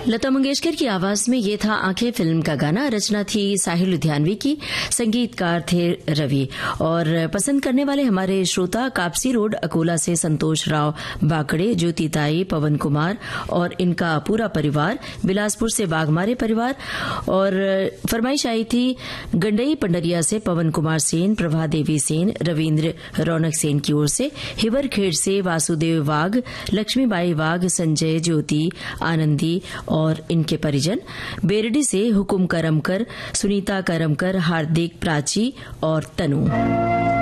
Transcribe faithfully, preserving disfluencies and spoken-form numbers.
लता मंगेशकर की आवाज में ये था आंखें फिल्म का गाना। रचना थी साहिल लुधियानवी की, संगीतकार थे रवि। और पसंद करने वाले हमारे श्रोता कापसी रोड अकोला से संतोष राव बाकड़े, ज्योति ताई, पवन कुमार और इनका पूरा परिवार, बिलासपुर से बागमारे परिवार। और फरमाइश आई थी गंडई पंडरिया से पवन कुमार सेन, प्रभा देवी सेन, रविन्द्र रौनक सेन की ओर से, हिवर खेड़ से वासुदेव वाघ, लक्ष्मीबाई वाघ, संजय, ज्योति, आनंदी और इनके परिजन, बेरडी से हुकुम करमकर, सुनीता करमकर, हार्दिक, प्राची और तनु।